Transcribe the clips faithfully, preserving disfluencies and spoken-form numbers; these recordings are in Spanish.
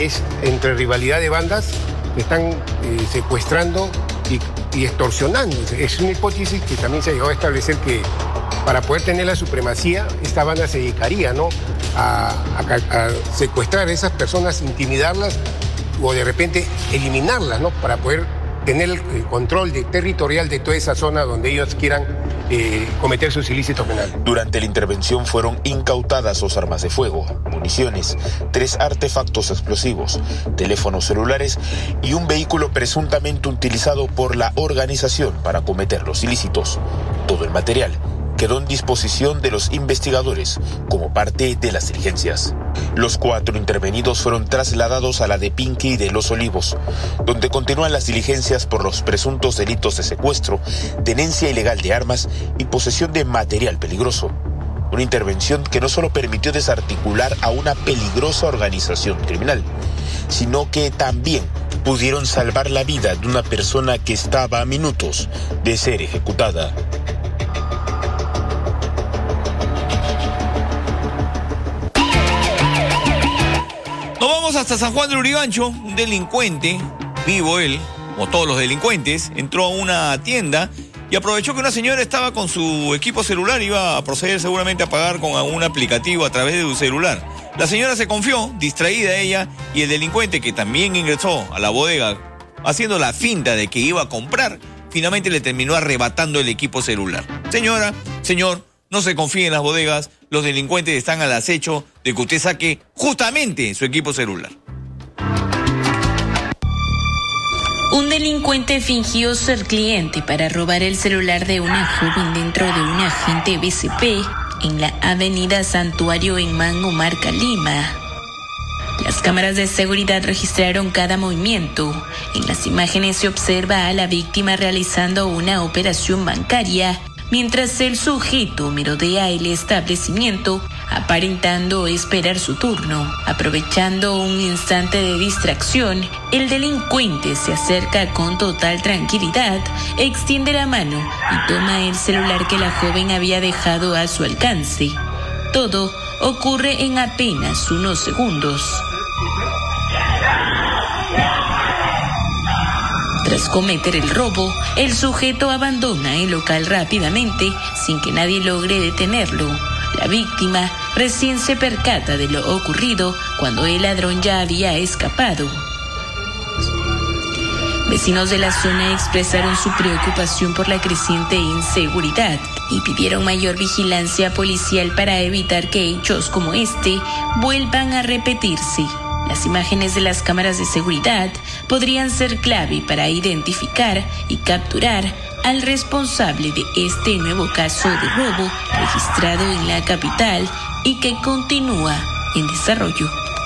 es entre rivalidad de bandas, están eh, secuestrando y, y extorsionando. Es una hipótesis que también se llegó a establecer que para poder tener la supremacía, esta banda se dedicaría, ¿no?, a, a, a secuestrar a esas personas, intimidarlas o de repente eliminarlas, ¿no?, para poder tener el control de, territorial de toda esa zona donde ellos quieran eh, cometer sus ilícitos penales. Durante la intervención fueron incautadas dos armas de fuego, municiones, tres artefactos explosivos, teléfonos celulares y un vehículo presuntamente utilizado por la organización para cometer los ilícitos. Todo el material quedó en disposición de los investigadores como parte de las diligencias. Los cuatro intervenidos fueron trasladados a la de Pinqui de Los Olivos, donde continúan las diligencias por los presuntos delitos de secuestro, tenencia ilegal de armas y posesión de material peligroso. Una intervención que no solo permitió desarticular a una peligrosa organización criminal, sino que también pudieron salvar la vida de una persona que estaba a minutos de ser ejecutada. Nos vamos hasta San Juan del Urigancho. Un delincuente, vivo él, como todos los delincuentes, entró a una tienda y aprovechó que una señora estaba con su equipo celular, iba a proceder seguramente a pagar con algún aplicativo a través de su celular. La señora se confió, distraída ella, y el delincuente, que también ingresó a la bodega haciendo la finta de que iba a comprar, finalmente le terminó arrebatando el equipo celular. Señora, señor, no se confíe en las bodegas, los delincuentes están al acecho de que usted saque justamente su equipo celular. Un delincuente fingió ser cliente para robar el celular de una joven dentro de un agente B C P en la avenida Santuario en Mango, Marca, Lima. Las cámaras de seguridad registraron cada movimiento. En las imágenes se observa a la víctima realizando una operación bancaria, mientras el sujeto merodea el establecimiento, aparentando esperar su turno. Aprovechando un instante de distracción, el delincuente se acerca con total tranquilidad, extiende la mano y toma el celular que la joven había dejado a su alcance. Todo ocurre en apenas unos segundos. Tras cometer el robo, el sujeto abandona el local rápidamente sin que nadie logre detenerlo. La víctima recién se percata de lo ocurrido cuando el ladrón ya había escapado. Vecinos de la zona expresaron su preocupación por la creciente inseguridad y pidieron mayor vigilancia policial para evitar que hechos como este vuelvan a repetirse. Las imágenes de las cámaras de seguridad podrían ser clave para identificar y capturar al responsable de este nuevo caso de robo registrado en la capital y que continúa en desarrollo.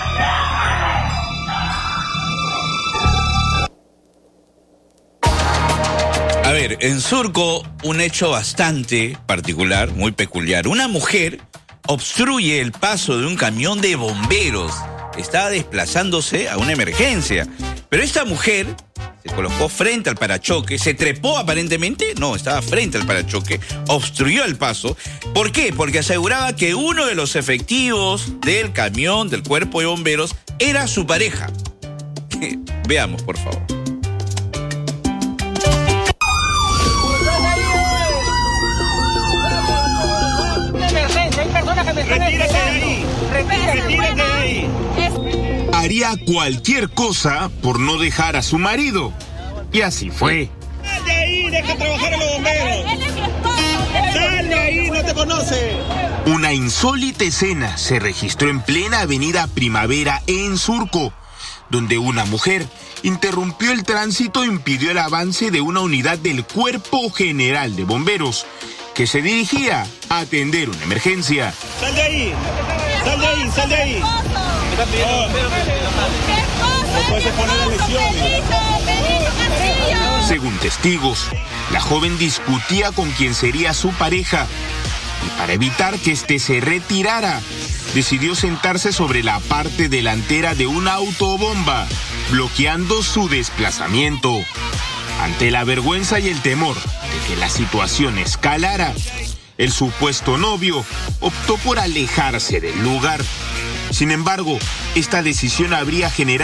A ver, en Surco, un hecho bastante particular, muy peculiar. Una mujer obstruye el paso de un camión de bomberos. Estaba desplazándose a una emergencia. Pero esta mujer se colocó frente al parachoque, se trepó aparentemente, no, estaba frente al parachoque, obstruyó el paso. ¿Por qué? Porque aseguraba que uno de los efectivos del camión, del cuerpo de bomberos, era su pareja. Veamos, por favor. Retírate de ahí. Retírate de ahí. Haría cualquier cosa por no dejar a su marido. Y así fue. Sal de ahí, deja trabajar a los bomberos. Sal de ahí, no te conoce. Una insólita escena se registró en plena avenida Primavera en Surco, donde una mujer interrumpió el tránsito e impidió el avance de una unidad del Cuerpo General de Bomberos, que se dirigía a atender una emergencia. Sal de ahí, sal de ahí, sal de ahí. No, no puedes exponer las lesiones. Según testigos, la joven discutía con quien sería su pareja y para evitar que éste se retirara, decidió sentarse sobre la parte delantera de una autobomba, bloqueando su desplazamiento. Ante la vergüenza y el temor de que la situación escalara, el supuesto novio optó por alejarse del lugar. Sin embargo, esta decisión habría generado